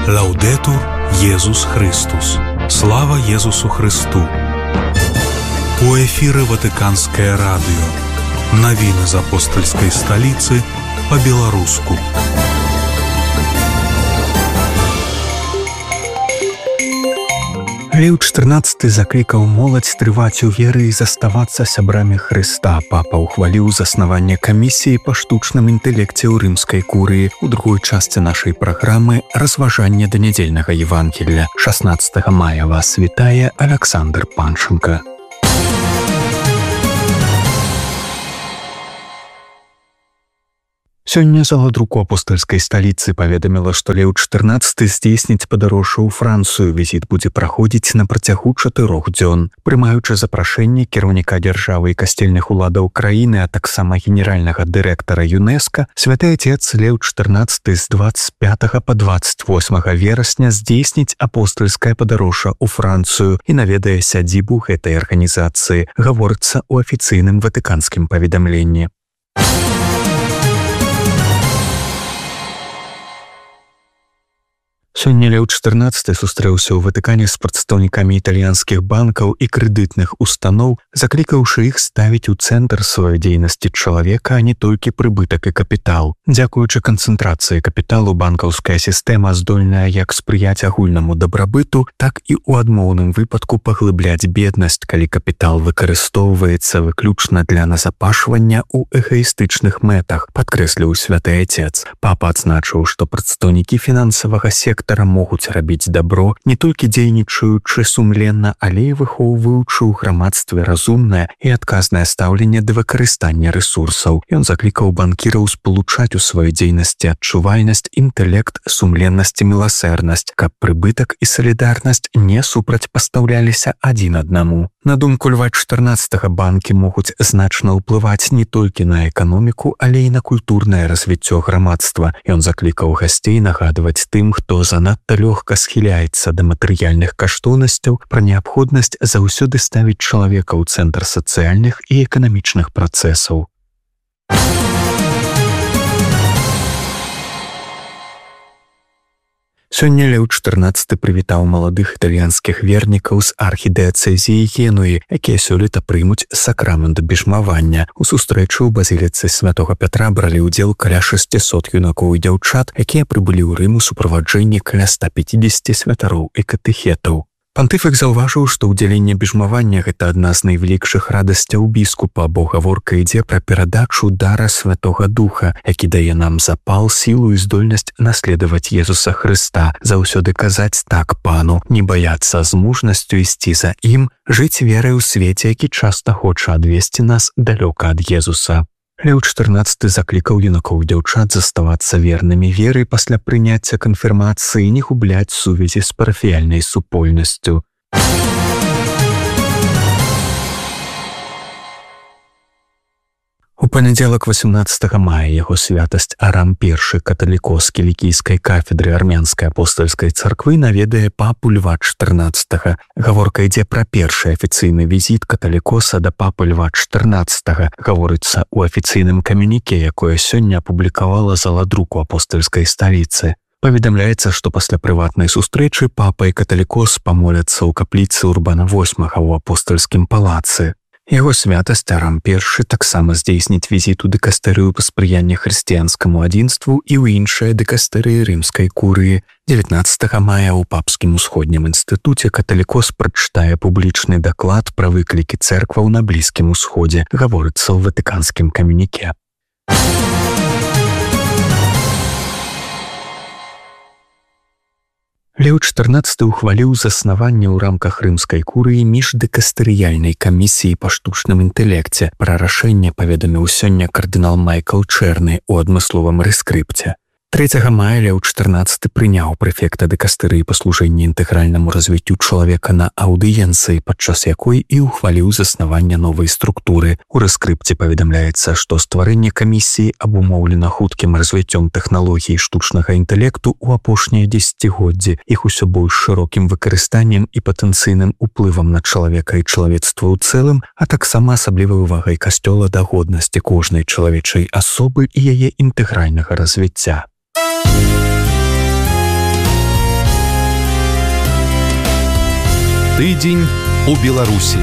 Лаўдетур Езус Христус. Слава Езусу Христу. У эфіры Ватыканскае радыё. Навіны з апостальскай сталіцы па-беларуску. Леў XIV заклікаў моладзь трываць у веры і заставацца сябрамі Хрыста. Папа ўхваліў заснаванне камісіі па штучным інтэлекце ў рымскай курыі. У другой частцы нашай праграмы разважанне да нядзельнага Евангелля. 16 мая вас вітае Александр Панченко. Сёння зала друку апостальскай сталіцы паведаміла, што Леў XIV здзейсніць падарожжа ў Францыю. Візіт будзе праходзіць на працягу 4 дзён. Прымаючы запрашэнне кіраўніка дзяржавы і касцельных уладаў краіны, а таксама генеральнага дырэктара ЮНЕСКО, святы отец Леў XIV з 25 па 28 верасня здзейсніць апостальскае падарожжа ў Францыю і наведае сядзібу гэтай арганізацыі, гаворыцца ў афіцыйным ватыканскім паведамленні. Сёння Леў XIV сустрэўся ў Ватыкане з прадстаўнікамі італьянскіх банкаў і крэдытных устаноў, заклікаўшы іх ставіць у цэнтр сваёй дзейнасці чалавека, а не толькі прыбытак і капітал. Дзякуючы канцэнтрацыі капіталу, банкаўская сістэма здольная як спрыяць агульнаму дабрабыту, так і ў адмоўным выпадку паглыбляць беднасць, калі капітал выкарыстоўваецца выключна для назапашвання ў эгоістычных мэтах, падкрэсліў святы отец. Папа адзначыў, што прадстаўнікі фінансавага сектара могуць рабіць дабро, не толькі дзейнічаючы сумленна, але і выхоўваючы ў грамадстве разумнае і адказнае стаўленне да выкарыстання рэсурсаў. Ён заклікаў банкіраў спалучаць у сваёй дзейнасці адчувальнасць, інтэлект, сумленнасць і міласэрнасць, каб прыбытак і салідарнасць не супрацьпастаўляліся адзін аднаму. На думку Льва XIV, банкі могуць значна ўплываць не толькі на эканоміку, але і на культурнае развіццё грамадства. Ён заклікаў гасцей нагадваць тым, хто занадта лёгка схіляецца да матэрыяльных каштоўнасцяў, пра неабходнасць заўсёды ставіць чалавека ў цэнтр сацыяльных і эканамічных працэсаў. Сёння Леў XIV прывітаў маладых італьянскіх вернікаў з архідыяцэзіі Генуі, якія сёлета прымуць сакрамент біжмавання. У сустрэчы ў базіліцы святога Пятра бралі ўдзел каля 600 юнакоў і дзяўчат, якія прыбылі ў Рым у суправаджэнні каля 150 святароў і катэхетаў. Пантыфік заўважыў, што ўдзяленне біжмавання – гэта адна з найвялікшых радасцяў біскупа, бо гаворка ідзе пра перадачу дара Святога Духа, які дае нам запал, сілу і здольнасць наследаваць Езуса Хрыста, заўсёды казаць так пану, не баяцца з мужнасцю ісці за ім, жыць верай у свеце, які часта хоча адвесці нас далёка ад Езуса. Леў XIV заклікаў юнакоў і дзяўчат заставацца вернымі веры пасля прыняцця канфірмацыі і не губляць сувязі з парафіяльнай супольнасцю. У панядзелак 18 мая яго святасць Арам I, каталікос кілікійскай кафедры армянскай апостальскай царквы, наведае папу Льва XIV. Гаворка ідзе пра першы афіцыйны візіт каталікоса да папы Льва XIV. Гаворыцца ў афіцыйным камюніке, якое сёння апублікавала зала друку апостальскай сталіцы. Паведамляецца, што пасля прыватнай сустрэчы папа і каталікос памоляцца ў капліцы Урбана VIII ў апостальскім палацы. Яго святасць Арам I таксама здзейсніць візіт у дыкастэрыю па спрыянні хрысціянскаму адзінству і ў іншыя дыкастэрыі рымскай курыі. 19 мая ў папскім усходнім інстытуце каталікос прачытае публічны даклад пра выклікі цэркваў на Блізкім Усходзе, гаворыцца ў ватыканскім камюніке. Леў XIV ухваліў заснаванне ў рамках рымскай курыі міждыкастэрыяльнай камісіі па штучным інтэлекце. Пра рашэнне паведаміў сёння кардынал Майкл Чэрны ў адмысловым рэскрыпце. 3 мая Леў XIV прыняў прэфекта дыкастэрыі па служэнні інтэгральнаму развіццю чалавека на аўдыенцыі, падчас якой і ўхваліў заснаванне новай структуры. У рэскрыпце паведамляецца, што стварэнне камісіі абумоўлена хуткім развіццём тэхналогій штучнага інтэлекту ў апошнія дзесяцігоддзі, іх усё больш шырокім выкарыстаннем і патэнцыйным уплывам на чалавека і чалавецтва ў цэлым, а таксама асаблівай увагай касцёла да годнасці кожнай чалавечай асобы і яе інтэгральнага развіцця. Тыдзень у Беларусі.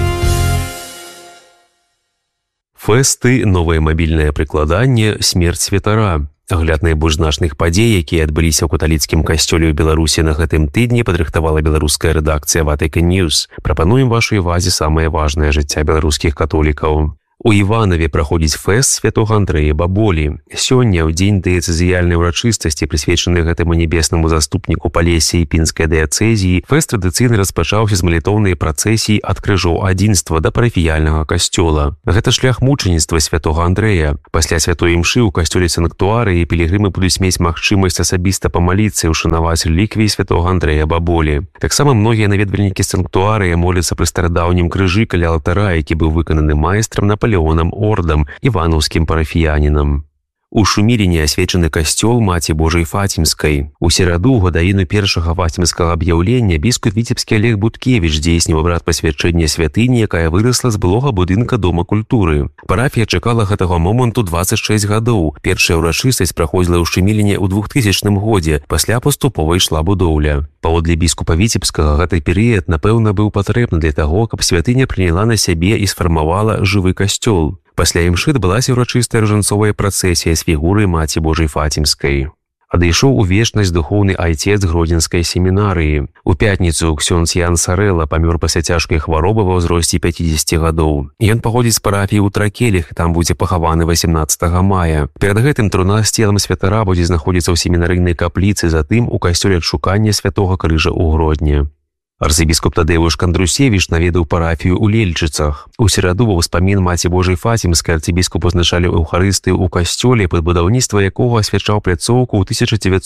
Фэсты, новае мабільнае прыкладанне, смерць святара. Агляд найбольш значных падзей, якія адбыліся ў каталіцкім касцёле ў Беларусі на гэтым тыдні, падрыхтавала беларуская рэдакцыя Vatican News. Прапануем вашай увазе самае важнае жыцця беларускіх католікаў. У Іванове праходзіць фэст святога Андрэя Баболі. Сёння, ў дзень дыяцэзіяльнай урачыстасці, прысвечаны гэтаму небеснаму заступніку Палесіі пінскай дыяцэзіі, фэст традыцыйна распачаўся з малітоўнай працэсіі ад крыжоў адзінства да парафіяльнага касцёла. Гэта шлях мучаніцтва святога Андрэя. Пасля святой імшы ў касцёле санктуарыі пілігрымы будуць мець магчымасць асабіста памаліцца і ўшанаваць рэліквіі святога Андрэя Баболі. Таксама многія наведвальнікі санктуарыя моляцца пры старадаўнім крыжы каля алтара, які быў выкананы майстрам Наполеонам Ордам, іванаўскім парафіянінам. У Шуміліне асвечаны касцёл Маці Божай Фацімскай. У сераду, ў гадавіну першага фацімскага аб'яўлення, біскуп віцебскі Олег Буткевіч здзейсніў абрад пасвячэння святыні, якая вырасла з былога будынка Дома культуры. Парафія чакала гэтага моманту 26 гадоў. Першая ўрачыстасць праходзіла ў Шуміліне ў 2000 годзе, пасля паступова ішла будоўля. Паводле біскупа віцебскага, гэты перыяд, напэўна, быў патрэбны для таго, каб святыня прыняла на сябе і сфармавала жывы касцёл. Пасля імшы адбылася ўрачыстая ружанцовая працэсія з фігурай Маці Божай Фацімскай. Адышоў у вечнасць духоўны айцец Гродзенскай семінарыі. У пятніцу ксёндз Ян Сарэла памёр пасля цяжкай хваробы ва ўзросце 50 гадоў. Ён паходзіць з парафіі ў Тракелях, там будзе пахаваны 18 мая. Перад гэтым труна з целам святара будзе знаходзіцца ў семінарыйнай капліцы, затым у касцёле адшукання святога крыжа ў Гродні. Арцыбіскуп Тадеуш Кандрусевіч наведаў парафію ў Лельчыцах. У сераду ва ўспамін Маці Божай Фацімскай арцыбіскуп узначаліў эўхарыстыю ў касцёле, пад будаўніцтва якога асвячаў пляцоўку ў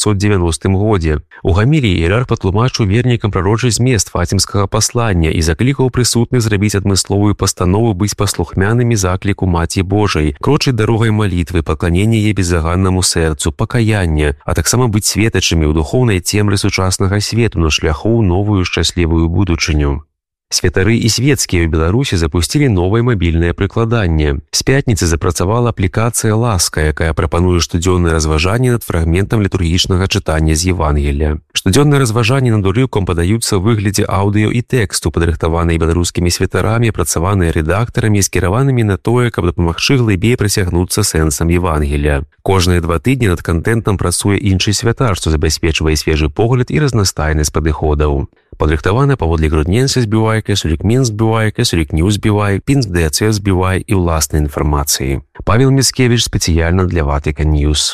1990 годзе. У гаміліі іерарх патлумачыў вернікам прарочы змест фацімскага паслання і заклікаў прысутных зрабіць адмысловую пастанову быць паслухмянымі закліку Маці Божай, крочыць дарогай малітвы, пакланення яе безаганнаму сэрцу, пакаяння, а таксама быць светачамі ў духоўнай цемры сучаснага свету на шляху ў новую шчаслівую будучыню. Святары і свецкія ў Беларусі запусцілі новае мабільнае прыкладанне. З пятніцы запрацавала аплікацыя «Ласка», якая прапануе штодзённае разважанне над фрагментам літургічнага чытання з Евангелія. Штодзённыя разважанні над урыўкам падаюцца ў выглядзе аўдыё і тэксту, падрыхтаваныя беларускімі святарамі, апрацаваныя рэдактарамі, скіраванымі на тое, каб дапамагчы глыбей прасягнуцца сэнсам Евангелія. Кожныя 2 тыдні над кантэнтам працуе іншы святар, што забяспечвае свежы погляд і разнастайнасць падыходаў. Падрыхтавана паводле Гродненса збівайка, Сурікмен збівайка, Сурікню збівай, Пінск ДЦ збівай і ўласнай інфармацыі. Павел Міцкевіч спецыяльна для Vatican News.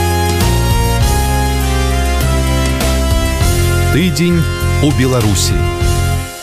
Тыдзень у Беларусі.